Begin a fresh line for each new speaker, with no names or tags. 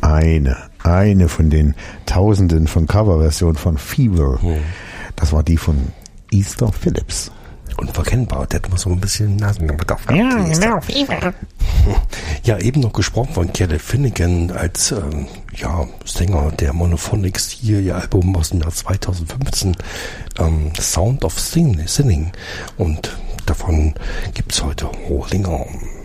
eine von den Tausenden von Coverversionen von Fever. Das war die von Easter Phillips.
Unverkennbar, der hat immer so ein bisschen Nasenbedarf gehabt.
Ja, genau, Fever.
Ja, eben noch gesprochen von Kelly Finnegan als Sänger der Monophonics, hier ihr Album aus dem Jahr 2015, Sound of Sinning. Und davon gibt's heute Rohlinger